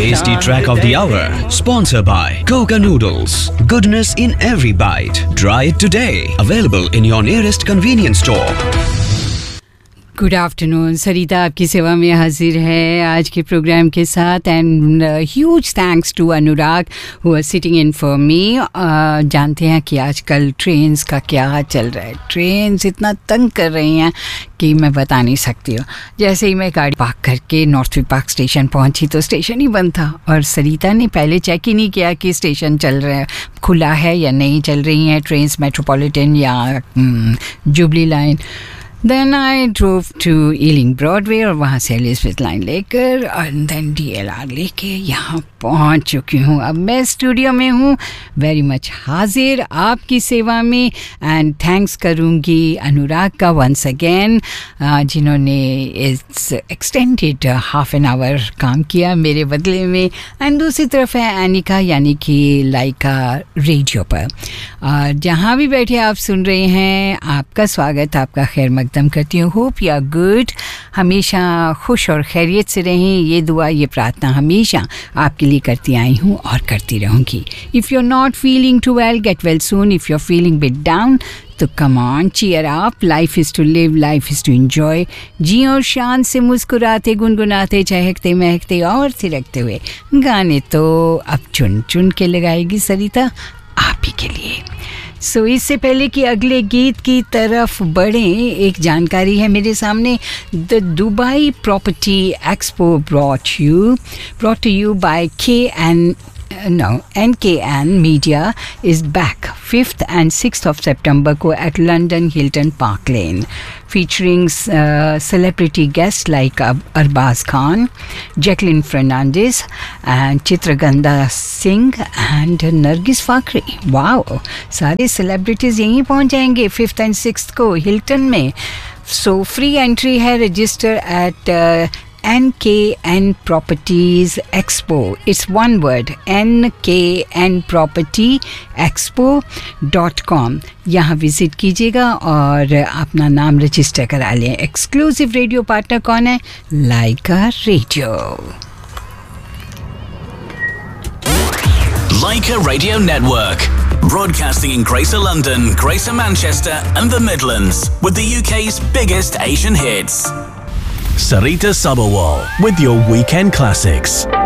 Tasty track of the hour, sponsored by Coca Noodles. Goodness in every bite. Try it today. Available in your nearest convenience store. Good afternoon, सरिता आपकी सेवा में हाजिर है आज के programme के साथ and huge thanks to Anurag who are sitting in for me. जानते हैं कि आजकल ट्रेन्स का क्या चल रहा है। ट्रेन्स इतना तंग कर रही हैं कि मैं बता नहीं सकती हूँ। जैसे ही मैं गाड़ी पार्क करके नॉर्थव्यू पार्क स्टेशन पहुँची तो स्टेशन ही बंद था और सरिता ने पहले चेक ही नहीं किया कि स्टेशन चल रहा है, खुला है या नहीं चल रही हैं ट्रेन्स, मेट्रोपॉलिटन या jubilee line. Then I drove to Ealing Broadway और वहाँ से एलिज़ाबेथ लाइन लेकर और देन DLR लेके यहाँ पहुँच चुकी हूँ। अब मैं स्टूडियो में हूँ, वेरी मच हाजिर आपकी सेवा में एंड थैंक्स करूँगी अनुराग का वंस अगेन जिन्होंने it's extended half an hour काम किया मेरे बदले में। एंड दूसरी तरफ है एनिका यानी कि लाइका रेडियो पर। जहाँ भी बैठे आप सुन रहे हैं आपका स्वागत, आपका खैर मकदम करती हूँ। होप यू आर गुड, हमेशा खुश और खैरियत से रहें, ये दुआ ये प्रार्थना हमेशा आपके लिए करती आई हूँ और करती रहूँगी। If you are not feeling to well, get well soon. If you are feeling bit down तो come on, cheer up. Life is to live, life is to enjoy. जी और शान से मुस्कुराते गुनगुनाते चहकते महकते और थिरकते हुए गाने तो अब चुन चुन के लगाएगी सरिता आप ही के लिए। सो इससे पहले कि अगले गीत की तरफ बढ़ें, एक जानकारी है मेरे सामने। The Dubai property expo brought to you by NKN Media is back 5th and 6th of September को at London Hilton Park Lane, featuring celebrity guests like Arbaz Khan, Jacqueline Fernandez and Chitraganda Singh and Nargis Fakhri। Wow, सारे celebrities यहीं पहुंच जाएंगे 5th and 6th को Hilton में। So free entry है, register eight NKN Properties Expo. It's one word, nknpropertyexpo.com। यहाँ visit कीजिएगा और अपना नाम रजिस्टर करा लें। एक्सक्लूसिव रेडियो पार्टनर कौन है? लाइका radio. Laika Radio Network, broadcasting in Greater London, Greater Manchester and the Midlands with the UK's biggest Asian hits. Sarita Sabharwal with your weekend classics.